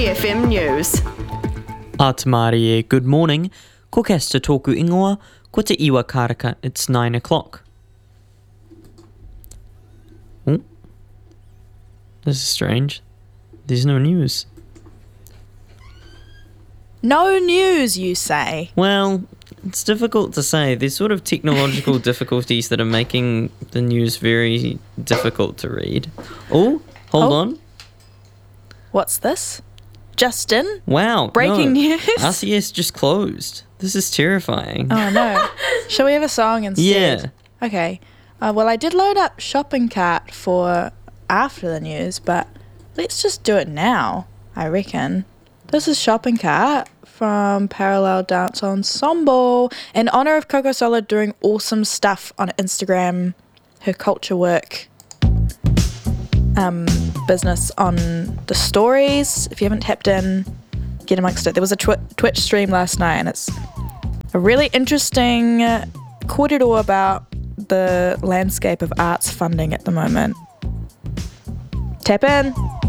SEFM News. Atamarie, good morning. Ko kesta tōku ingoa, ko te iwa karaka, it's 9 o'clock. Oh, this is strange. There's no news. No news, you say? Well, it's difficult to say. There's sort of technological difficulties that are making the news very difficult to read. Oh, hold on. What's this? Justin? Wow. Breaking news? RCS just closed. This is terrifying. Oh, no. Shall we have a song instead? Yeah. Okay. Well, I did load up Shopping Cart for after the news, but let's just do it now, I reckon. This is Shopping Cart from Parallel Dance Ensemble in honour of Coco Solid doing awesome stuff on Instagram, her culture work business on the stories. If you haven't tapped in, get amongst it. There was a Twitch stream last night, and it's a really interesting kōrero about the landscape of arts funding at the moment. Tap in.